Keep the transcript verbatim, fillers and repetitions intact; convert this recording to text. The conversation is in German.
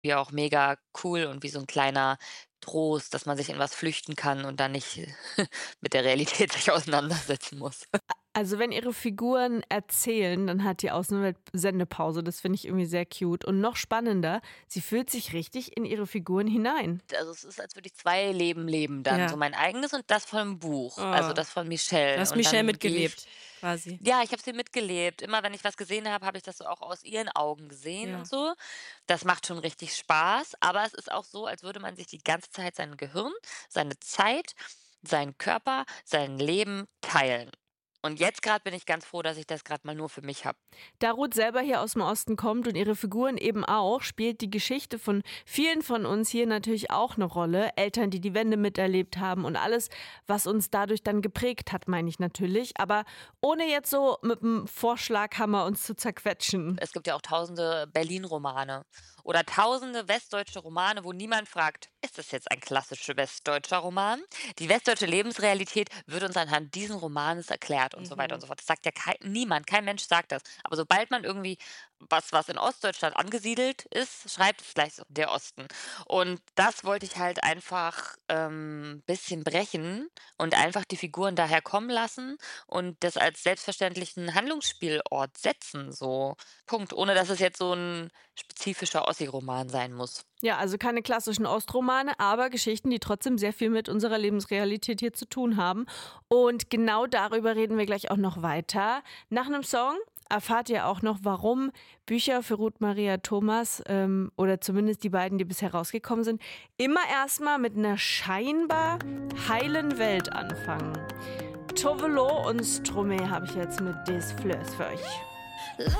Ja auch mega cool und wie so 'n kleiner Trost, dass man sich in was flüchten kann und dann nicht mit der Realität sich auseinandersetzen muss. A also, wenn Ihre Figuren erzählen, dann hat die Außenwelt Sendepause. Das finde ich irgendwie sehr cute. Und noch spannender, sie fühlt sich richtig in ihre Figuren hinein. Also, es ist, als würde ich zwei Leben leben dann, so Ja. mein eigenes und das vom Buch, also, Oh. das von Du Michelle. hast Und Michelle dann gehe ich mitgelebt quasi. ja, ich habe sie mitgelebt. Immer wenn ich was gesehen habe, habe ich das so auch aus ihren Augen gesehen und Ja. so. Das macht schon richtig Spaß, aber es ist auch so, als würde man sich die ganze Zeit sein Gehirn, seine Zeit, seinen Körper, sein Leben teilen. Und jetzt grad bin ich ganz froh, dass ich das grad mal nur für mich habe. Da Ruth selber hier aus'm Osten kommt und ihre Figuren eben auch, spielt die Geschichte von vielen von uns hier natürlich auch 'ne Rolle. Eltern, die die Wende miterlebt haben und alles, was uns dadurch dann geprägt hat, meine ich natürlich. Aber ohne jetzt so mit'm Vorschlaghammer uns zu zerquetschen. Es gibt ja auch tausende Berlin-Romane oder tausende westdeutsche Romane, wo niemand fragt: „Ist das jetzt ein klassischer westdeutscher Roman?“ Die westdeutsche Lebensrealität wird uns anhand diesen Romans erklärt und so weiter und Mhm. so fort. Das sagt ja kei niemand, kein Mensch sagt das. Aber sobald man irgendwie was, was in Ostdeutschland angesiedelt ist, schreibt es gleich so: „Der Osten.“ Und das wollte ich halt einfach, ähm, bisschen brechen und einfach die Figuren daher kommen lassen und das als selbstverständlichen Handlungsspielort setzen, so, Punkt. Ohne dass es jetzt so 'n spezifischer Ossi-Roman sein muss. Ja, also, keine klassischen Ostromane, aber Geschichten, die trotzdem sehr viel mit unserer Lebensrealität hier zu tun haben. Und genau darüber reden wir gleich auch noch weiter. Nach 'nem Song erfahrt ihr auch noch, warum Bücher für Ruth Maria Thomas, ähm, oder zumindest die beiden, die bisher rausgekommen sind, immer erst mal mit 'ner scheinbar heilen Welt anfangen. Tove Lo und Stromae habe ich jetzt mit „Des Fleurs“ für euch.